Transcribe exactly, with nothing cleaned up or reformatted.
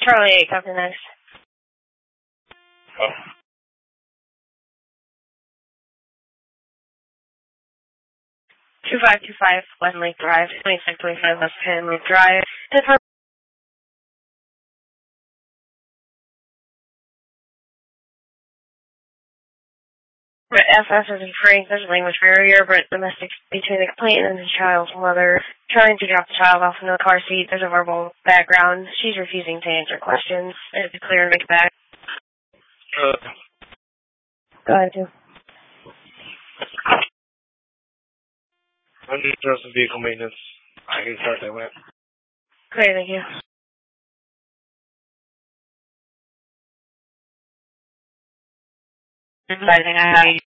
Charlie eight, copy next. Oh. two five two five West Lake Drive, twenty-six twenty-five West Penn Lake Drive. F F is in Frank, there's a language barrier, but domestic between the complainant and the child's mother. Trying to drop the child off in the car seat. There's a verbal background. She's refusing to answer questions. It's clear and make it back. Uh, Go ahead, too. I'm interested in vehicle maintenance. I can start that way. Great, thank you. Advising I have